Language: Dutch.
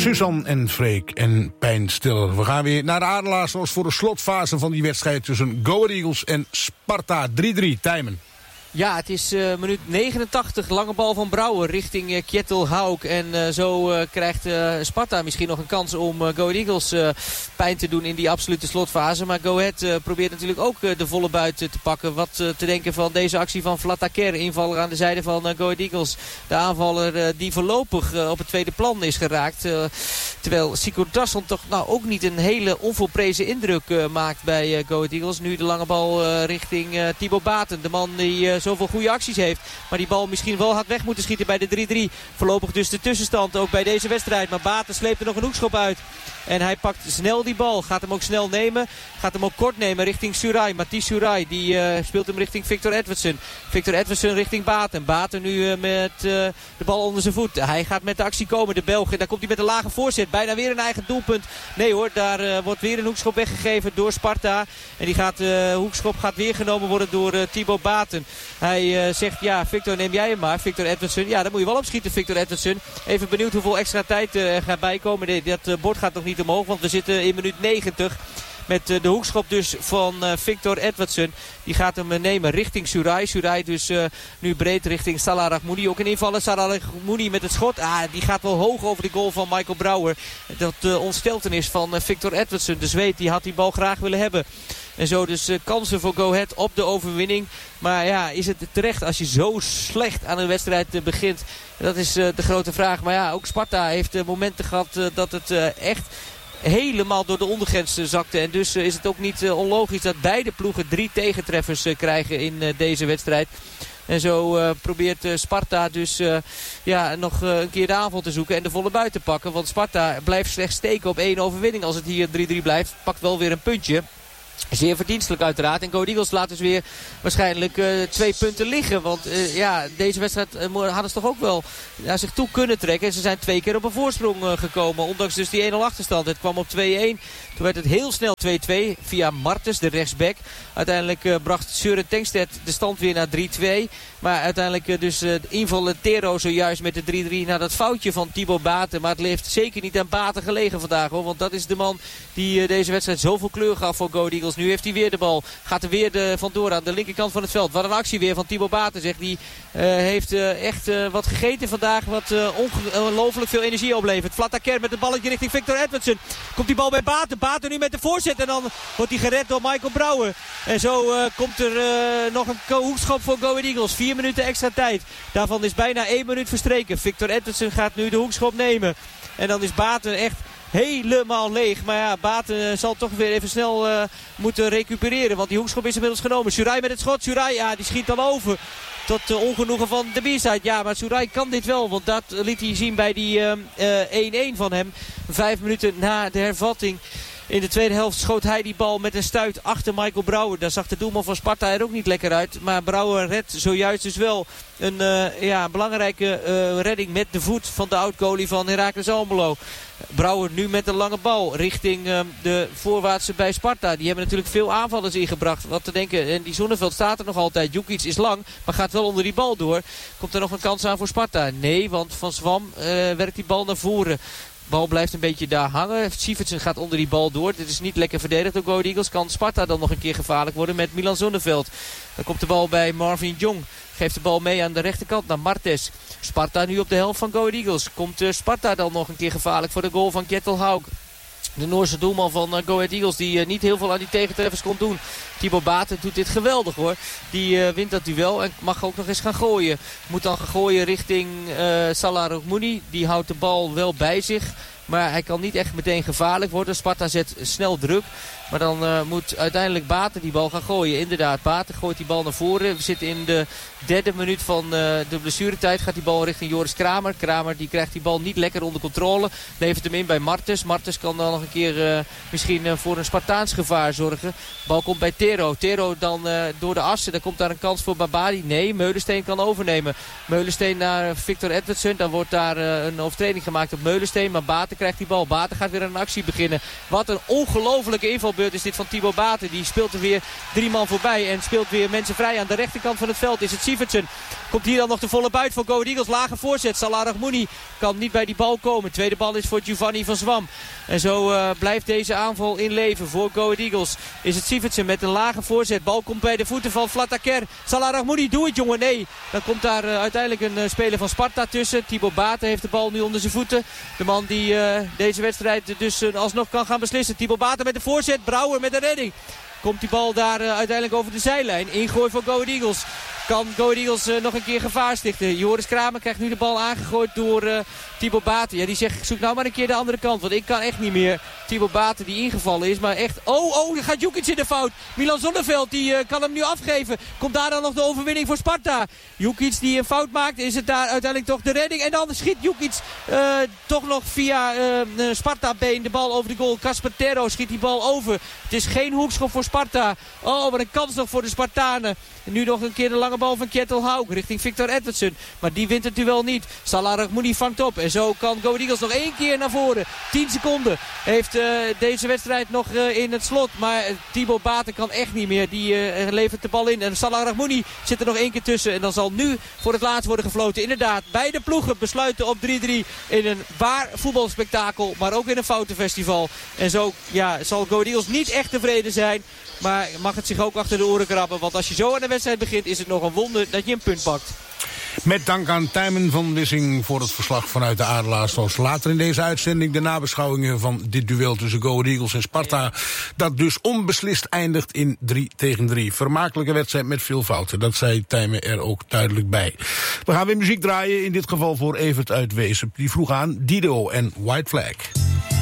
Suzanne en Freek en Pijnstiller. We gaan weer naar de Adelaars zoals voor de slotfase van die wedstrijd tussen Go Ahead Eagles en Sparta. 3-3, Tijmen. Ja, het is minuut 89. Lange bal van Brouwer richting Kjetil Hauk. En zo krijgt Sparta misschien nog een kans om Go Ahead Eagles pijn te doen in die absolute slotfase. Maar Go Ahead probeert natuurlijk ook de volle buit te pakken. Wat te denken van deze actie van Vlataker. Invaller aan de zijde van Go Ahead Eagles. De aanvaller die voorlopig op het tweede plan is geraakt. Terwijl Sigurd Darsson toch ook niet een hele onvolprezen indruk maakt bij Go Ahead Eagles. Nu de lange bal richting Thibaut Baten. De man die zoveel goede acties heeft. Maar die bal misschien wel had weg moeten schieten bij de 3-3. Voorlopig dus de tussenstand ook bij deze wedstrijd. Maar Baten sleept er nog een hoekschop uit. En hij pakt snel die bal. Gaat hem ook snel nemen. Gaat hem ook kort nemen richting Surai. Mathies Surai die speelt hem richting Victor Edwardson. Victor Edwardson richting Baten. Baten nu met de bal onder zijn voet. Hij gaat met de actie komen. De Belg. En daar komt hij met een lage voorzet. Bijna weer een eigen doelpunt. Nee hoor, daar wordt weer een hoekschop weggegeven door Sparta. En die hoekschop gaat weer genomen worden door Thibaut Baten. Hij zegt ja, Victor neem jij hem maar. Victor Edwardson. Ja, daar moet je wel op schieten, Victor Edwardson. Even benieuwd hoeveel extra tijd er gaat bijkomen. Dat bord gaat nog niet omhoog, want we zitten in minuut 90. Met de hoekschop dus van Victor Edwardson. Die gaat hem nemen richting Surai. Surai dus nu breed richting Salah Rahmouni. Ook een invaller. Salah Rahmouni met het schot. Die gaat wel hoog over de goal van Michael Brouwer. Dat ontsteltenis van Victor Edwardson. De Zweed die had die bal graag willen hebben. En zo dus kansen voor Go Ahead op de overwinning. Maar ja, is het terecht als je zo slecht aan een wedstrijd begint? Dat is de grote vraag. Maar ja, ook Sparta heeft momenten gehad dat het echt helemaal door de ondergrens zakte. En dus is het ook niet onlogisch dat beide ploegen 3 tegentreffers krijgen in deze wedstrijd. En zo probeert Sparta dus nog een keer de aanval te zoeken en de volle buit te pakken. Want Sparta blijft slechts steken op 1 overwinning. Als het hier 3-3 blijft, pakt wel weer een puntje. Zeer verdienstelijk uiteraard. En Go Ahead Eagles laat dus weer waarschijnlijk 2 punten liggen. Want deze wedstrijd hadden ze toch ook wel naar zich toe kunnen trekken. Ze zijn 2 keer op een voorsprong gekomen. Ondanks dus die 1-0 achterstand. Het kwam op 2-1. Toen werd het heel snel 2-2 via Martens, de rechtsback. Uiteindelijk bracht Søren Tengstedt de stand weer naar 3-2. Maar uiteindelijk dus invallen Tero zojuist met de 3-3 naar dat foutje van Thibaut Baten. Maar het heeft zeker niet aan Baten gelegen vandaag hoor. Want dat is de man die deze wedstrijd zoveel kleur gaf voor Go Ahead Eagles. Nu heeft hij weer de bal. Gaat er weer vandoor aan de linkerkant van het veld. Wat een actie weer van Thibaut Baten zegt. Die heeft echt wat gegeten vandaag. Wat ongelooflijk veel energie oplevert. Vlataker met het balletje richting Victor Edwardson. Komt die bal bij Baten. Baten nu met de voorzet. En dan wordt hij gered door Michael Brouwer. En zo komt er nog een hoekschop voor Go Ahead Eagles. 4 minuten extra tijd. Daarvan is bijna 1 minuut verstreken. Victor Edwardson gaat nu de hoekschop nemen. En dan is Baten echt helemaal leeg. Maar ja, Baten zal toch weer even snel moeten recupereren. Want die hoekschop is inmiddels genomen. Surai met het schot. Surai, die schiet dan over. Tot ongenoegen van de B-side. Ja, maar Surai kan dit wel. Want dat liet hij zien bij die 1-1 van hem. 5 minuten na de hervatting. In de tweede helft schoot hij die bal met een stuit achter Michael Brouwer. Daar zag de doelman van Sparta er ook niet lekker uit. Maar Brouwer redt zojuist dus wel een belangrijke redding met de voet van de oud-goalie van Heracles Almelo. Brouwer nu met een lange bal richting de voorwaartse bij Sparta. Die hebben natuurlijk veel aanvallers ingebracht. Wat te denken. En die Zonneveld staat er nog altijd. Djukic is lang, maar gaat wel onder die bal door. Komt er nog een kans aan voor Sparta? Nee, want Van Zwam werkt die bal naar voren. De bal blijft een beetje daar hangen. Sivertsen gaat onder die bal door. Dit is niet lekker verdedigd door Go Ahead Eagles. Kan Sparta dan nog een keer gevaarlijk worden met Milan Zonneveld. Dan komt de bal bij Marvin Jong. Geeft de bal mee aan de rechterkant naar Martes. Sparta nu op de helft van Go Ahead Eagles. Komt Sparta dan nog een keer gevaarlijk voor de goal van Kjetil Hauk. De Noorse doelman van Go Ahead Eagles die niet heel veel aan die tegentreffers kon doen. Thibaut Baten doet dit geweldig hoor. Die wint dat duel en mag ook nog eens gaan gooien. Moet dan gaan gooien richting Salah Rahmouni. Die houdt de bal wel bij zich. Maar hij kan niet echt meteen gevaarlijk worden. Sparta zet snel druk. Maar dan moet uiteindelijk Baten die bal gaan gooien. Inderdaad, Baten gooit die bal naar voren. We zitten in de 3e minuut van de blessuretijd. Gaat die bal richting Joris Kramer. Kramer die krijgt die bal niet lekker onder controle. Levert hem in bij Martens. Martens kan dan nog een keer misschien voor een Spartaans gevaar zorgen. Bal komt bij Tero. Tero dan door de assen. Dan komt daar een kans voor Babadi. Nee, Meulensteen kan overnemen. Meulensteen naar Victor Edwardson. Dan wordt daar een overtreding gemaakt op Meulensteen. Maar Baten Baten krijgt die bal. Baten gaat weer een actie beginnen. Wat een ongelofelijke invalbeurt is dit van Thibaut Baten. Die speelt er weer 3 man voorbij en speelt weer mensen vrij. Aan de rechterkant van het veld is het Sivertsen. Komt hier dan nog de volle buit voor Go Ahead Eagles. Lage voorzet. Salah Rahmouni kan niet bij die bal komen. Tweede bal is voor Giovanni van Zwam. En zo blijft deze aanval in leven voor Go Ahead Eagles. Is het Sivertsen met een lage voorzet. Bal komt bij de voeten van Vlataker. Salah Rahmouni, doe het jongen. Nee, dan komt daar uiteindelijk een speler van Sparta tussen. Thibaut Baten heeft de bal nu onder zijn voeten. De man die deze wedstrijd dus alsnog kan gaan beslissen. Thibaut Baten met de voorzet. Brouwer met de redding. Komt die bal daar uiteindelijk over de zijlijn. Ingooi voor Go Ahead Eagles. Kan Go Ahead Eagles nog een keer gevaar stichten. Joris Kramer krijgt nu de bal aangegooid door Thibaut Baten. Ja, die zegt, zoek nou maar een keer de andere kant. Want ik kan echt niet meer. Thibaut Baten die ingevallen is. Maar echt, dan gaat Jukic in de fout. Milan Zonneveld die kan hem nu afgeven. Komt daar dan nog de overwinning voor Sparta. Jukic die een fout maakt. Is het daar uiteindelijk toch de redding. En dan schiet Jukic toch nog via Sparta-been de bal over de goal. Casper Terro schiet die bal over. Het is geen hoekschop voor Sparta. Oh, wat een kans nog voor de Spartanen. En nu nog een keer de lange bal van Kjetil Hauk richting Victor Edwardsen. Maar die wint het duel niet. Salah Rahmouni vangt op. En zo kan Go Ahead Eagles nog 1 keer naar voren. 10 seconden heeft deze wedstrijd nog in het slot. Maar Thibaut Baten kan echt niet meer. Die levert de bal in. En Salah Rahmouni zit er nog 1 keer tussen. En dan zal nu voor het laatst worden gefloten. Inderdaad, beide ploegen besluiten op 3-3 in een waar voetbalspektakel. Maar ook in een foutenfestival. En zo zal Go Ahead Eagles niet echt tevreden zijn. Maar mag het zich ook achter de oren krabben. Want als je zo aan de wedstrijd begint, is het nog een wonder dat je een punt pakt. Met dank aan Tijmen van Wissing voor het verslag vanuit de Adelaars. Zoals later in deze uitzending de nabeschouwingen van dit duel tussen Go Ahead Eagles en Sparta. Dat dus onbeslist eindigt in 3-3. Vermakelijke wedstrijd met veel fouten. Dat zei Tijmen er ook duidelijk bij. We gaan weer muziek draaien. In dit geval voor Evert uit Weesp. Die vroeg aan Dido en White Flag.